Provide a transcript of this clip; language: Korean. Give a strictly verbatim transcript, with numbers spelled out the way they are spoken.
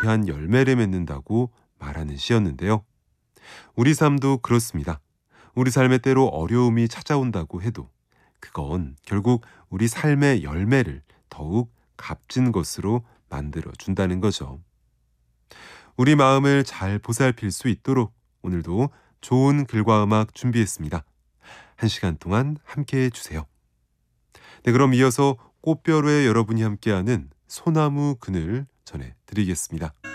귀한 열매를 맺는다고 말하는 시였는데요. 우리 삶도 그렇습니다. 우리 삶에 때로 어려움이 찾아온다고 해도 그건 결국 우리 삶의 열매를 더욱 값진 것으로 만들어 준다는 거죠. 우리 마음을 잘 보살필 수 있도록 오늘도 좋은 글과 음악 준비했습니다. 한 시간 동안 함께해 주세요. 네, 그럼 이어서 꽃별의 여러분이 함께하는 소나무 그늘 전해드리겠습니다.